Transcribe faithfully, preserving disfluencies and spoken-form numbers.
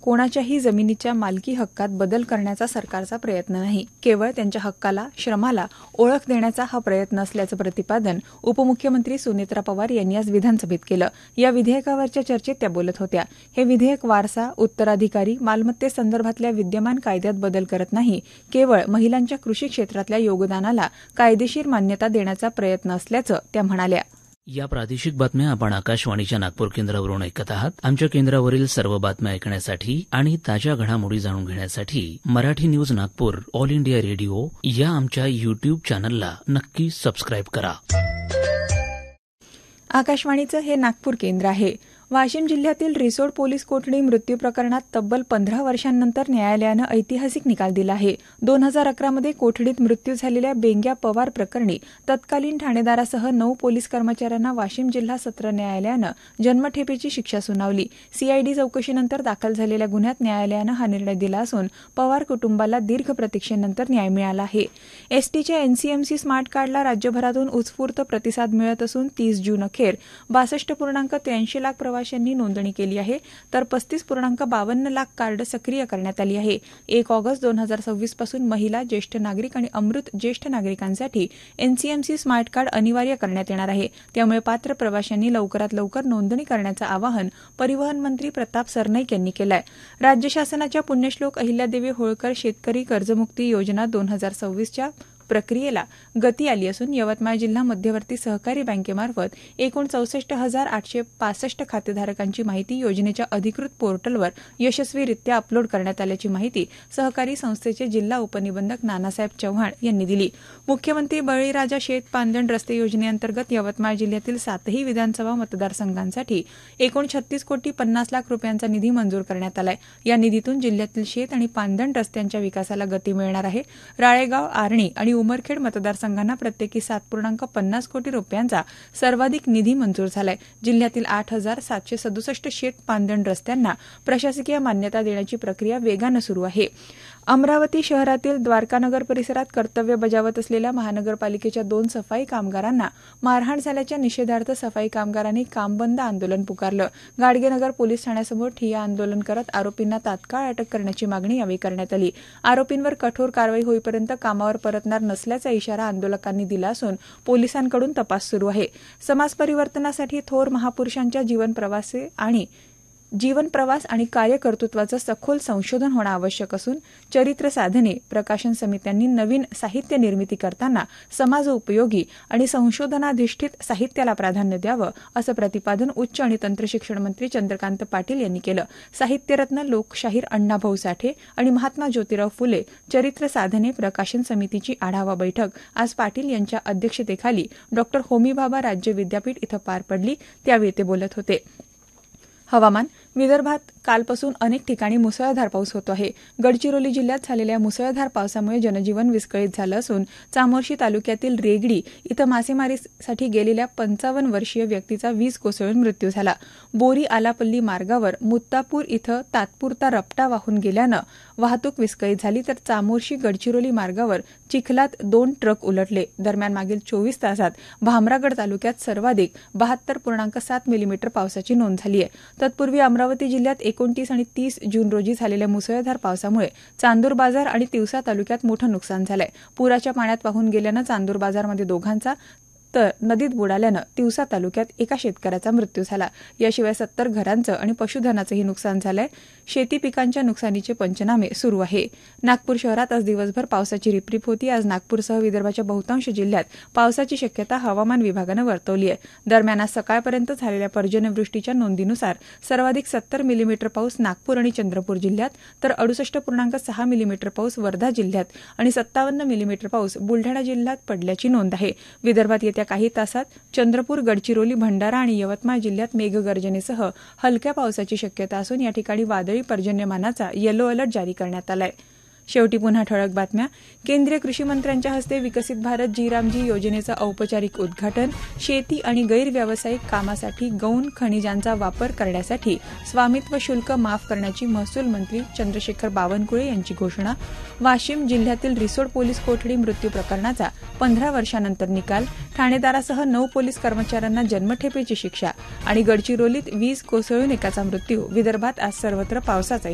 कोणाच्याही जमिनीच्या मालकी हक्कात बदल करण्याचा सरकारचा प्रयत्न नाही. केवळ त्यांच्या हक्काला, श्रमाला ओळख देण्याचा हा प्रयत्न असल्याचं प्रतिपादन उपमुख्यमंत्री सुनेत्रा पवार यांनी आज विधानसभेत केलं. या विधेयकावरच्या चर्चेत त्या बोलत होत्या. हे विधेयक वारसा, उत्तराधिकारी, मालमत्तेसंदर्भातल्या विद्यमान कायद्यात बदल करत नाही, केवळ महिलांच्या कृषी क्षेत्रातल्या योगदानाला कायदेशीर मान्यता देण्याचा प्रयत्न असल्याचं त्या म्हणाल्या. या प्रादेशिक बातम्या आपण आकाशवाणीच्या नागपूर केंद्रावरून ऐकत आहात. आमच्या केंद्रावरील सर्व बातम्या ऐकण्यासाठी आणि ताज्या घडामोडी जाणून घेण्यासाठी Marathi news Nagpur all India radio या आमच्या युट्यूब चॅनलला नक्की सबस्क्राईब करा. आकाशवाणीचं हे नागपूर केंद्र आहे. वाशिम जिल्ह्यातील रिसोड पोलीस कोठडी मृत्यू प्रकरणात तब्बल पंधरा वर्षांनंतर न्यायालयानं ऐतिहासिक निकाल दिला आहे. दोन हजार अकरामध्ये कोठडीत मृत्यू झालेल्या बेंग्या पवार प्रकरणी तत्कालीन ठाणेदारासह नऊ पोलीस कर्मचाऱ्यांना वाशिम जिल्हा सत्र न्यायालयानं जन्मठेपेची शिक्षा सुनावली. सीआयडी चौकशीनंतर दाखल झालेल्या गुन्ह्यात न्यायालयानं हा निर्णय दिला असून पवार कुटुंबाला दीर्घ प्रतीक्षेनंतर न्याय मिळाला आहे. एसटीच्या एनसीएमसी स्मार्ट कार्डला राज्यभरातून उत्स्फूर्त प्रतिसाद मिळत असून तीस जून अखेर बासष्ट पूर्णांक त्र्याऐंशी लाख प्रवाशांनी नोंदणी केली आहे, तर पस्तीस पूर्णांक बावन्न लाख कार्ड सक्रिय करण्यात आली आहे. एक ऑगस्ट दोन हजार सव्वीस पासून महिला, ज्येष्ठ नागरिक आणि अमृत ज्येष्ठ नागरिकांसाठी एनसीएमसी स्मार्ट कार्ड अनिवार्य करण्यात येणार आहे. त्यामुळे पात्र प्रवाशांनी लवकरात लवकर नोंदणी करण्याचं आवाहन परिवहन मंत्री प्रताप सरनाईक यांनी केलं आहे. राज्य शासनाच्या पुण्यश्लोक अहिल्यादेवी होळकर शेतकरी कर्जमुक्ती योजना दोन हजार सव्वीसच्या प्रक्रियेला गती आली असून यवतमाळ जिल्हा मध्यवर्ती सहकारी बँकेमार्फत एकूण चौसष्ट हजार आठशे पासष्ट खातेधारकांची माहिती योजनेच्या अधिकृत पोर्टलवर यशस्वीरित्या अपलोड करण्यात आल्याची माहिती सहकारी संस्थेचे जिल्हा उपनिबंधक नानासाहेब चव्हाण यांनी दिली. मुख्यमंत्री बळीराजा शेत पांदण रस्ते योजनेअंतर्गत यवतमाळ जिल्ह्यातील सातही विधानसभा मतदारसंघांसाठी एकूण छत्तीस कोटी पन्नास लाख रुपयांचा निधी मंजूर करण्यात आलाय. या निधीतून जिल्ह्यातील शेत आणि पांदण रस्त्यांच्या विकासाला गती मिळणार आहे. राळेगाव, आर्णी आणि उमरखेड मतदारसंघांना प्रत्येकी सात पूर्णांक पन्नास कोटी रुपयांचा सर्वाधिक निधी मंजूर झालाय. जिल्ह्यातील आठ हजार सातशे सदुसष्ट शेत पांदण रस्त्यांना प्रशासकीय मान्यता देण्याची प्रक्रिया वेगानं सुरू आहे. अमरावती शहरातील द्वारकानगर परिसरात कर्तव्य बजावत असलेल्या महानगरपालिकेच्या दोन सफाई कामगारांना मारहाण झाल्याच्या निषेधार्थ सफाई कामगारांनी कामबंद आंदोलन पुकारलं. गाडगेनगर पोलीस ठाण्यासमोर ठिय्या आंदोलन करत आरोपींना तात्काळ अटक करण्याची मागणी यावेळी करण्यात आली. आरोपींवर कठोर कारवाई होईपर्यंत कामावर परतणार नसल्याचा इशारा आंदोलकांनी दिला असून पोलिसांकडून तपास सुरू आहे. समाज परिवर्तनासाठी थोर महापुरुषांच्या जीवन प्रवासी आणि जीवन प्रवास आणि कार्यकर्तृत्वाचं सखोल संशोधन होणं आवश्यक असून चरित्र साधने प्रकाशन समित्यांनी नवीन साहित्य निर्मिती करताना समाजोपयोगी आणि संशोधनाधिष्ठित साहित्याला प्राधान्य द्यावं असं प्रतिपादन उच्च आणि तंत्रशिक्षण मंत्री चंद्रकांत पाटील यांनी केलं. साहित्यरत्न लोकशाहीर अण्णाभाऊ साठे आणि महात्मा ज्योतिराव फुले चरित्र साधने प्रकाशन समितीची आढावा बैठक आज पाटील यांच्या अध्यक्षतेखाली डॉक्टर होमी भाभा राज्य विद्यापीठ इथं पार पडली. त्यावेळी ते बोलत होते. हवामान. विदर्भात कालपासून अनेक ठिकाणी मुसळधार पाऊस होतो आहे. गडचिरोली जिल्ह्यात झालेल्या मुसळधार पावसामुळे जनजीवन विस्कळीत झालं असून चामोर्शी तालुक्यातील रेगडी इथं मासेमारीसाठी गेलेल्या पंचावन्न वर्षीय व्यक्तीचा वीज कोसळून मृत्यू झाला. बोरी आलापल्ली मार्गावर मुत्तापूर इथं तात्पुरता रपटा वाहून गेल्यानं वाहतूक विस्कळीत झाली, तर चामोर्शी गडचिरोली मार्गावर चिखलात दोन ट्रक उलटले. दरम्यान मागील चोवीस तासात भामरागड तालुक्यात सर्वाधिक बहात्तर पूर्णांक सात मिलीमीटर पावसाची नोंद झाली आहे. तत्पूर्वी अमरावती जिल्ह्यात एकोणतीस आणि तीस जून रोजी झालेल्या मुसळधार पावसामुळे चांदूर बाजार आणि तिवसा तालुक्यात मोठं नुकसान झालंय. पुराच्या पाण्यात वाहून गेल्यानं चांदूर बाजारमध्ये दोघांचा तर नदीत बुडाल्यानं तिवसा तालुक्यात एका शेतकऱ्याचा मृत्यू झाला. याशिवाय सत्तर घरांचं आणि पशुधनाचंही नुकसान झालंय. शेती पिकांच्या नुकसानीचे पंचनामे सुरू आहे. नागपूर शहरात आज दिवसभर पावसाची रिपरिप होती. आज नागपूरसह विदर्भाच्या बहुतांश जिल्ह्यात पावसाची शक्यता हवामान विभागानं वर्तवली आहे. दरम्यान आज सकाळपर्यंत झालेल्या पर्जन्यवृष्टीच्या नोंदीनुसार सर्वाधिक सत्तर मिलीमीटर पाऊस नागपूर आणि चंद्रपूर जिल्ह्यात, तर अडुसष्ट पूर्णांक सहा मिलीमीटर पाऊस वर्धा जिल्ह्यात आणि सत्तावन्न मिलीमीटर पाऊस बुलढाणा जिल्ह्यात पडल्याची नोंद आहे. विदर्भात येत्या काही तासात चंद्रपूर, गडचिरोली, भंडारा आणि यवतमाळ जिल्ह्यात मेघगर्जनेसह हलक्या पावसाची शक्यता असून या ठिकाणी वादळी पर्जन्यमानाचा येलो अलर्ट जारी करण्यात आला आहे. शेवटी पुन्हा ठळक बातम्या. केंद्रीय कृषी मंत्र्यांच्या हस्ते विकसित भारत जी रामजी योजनेचं औपचारिक उद्घाटन. शेती आणि गैरव्यावसायिक कामासाठी गौण खनिजांचा वापर करण्यासाठी स्वामित्व शुल्क माफ करण्याची महसूल मंत्री चंद्रशेखर बावनकुळे यांची घोषणा. वाशिम जिल्ह्यातील रिसोड पोलीस कोठडी मृत्यू प्रकरणाचा पंधरा वर्षानंतर निकाल. ठाणेदारासह नऊ पोलीस कर्मचाऱ्यांना जन्मठेपेची शिक्षा आणि गडचिरोलीत वीज कोसळून एकाचा मृत्यू. विदर्भात आज सर्वत्र पावसाचा